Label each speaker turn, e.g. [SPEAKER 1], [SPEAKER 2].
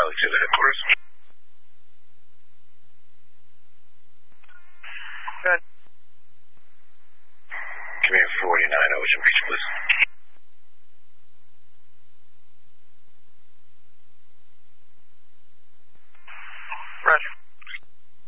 [SPEAKER 1] to the headquarters.
[SPEAKER 2] Good.
[SPEAKER 1] Give me a 49 Ocean Beach, please.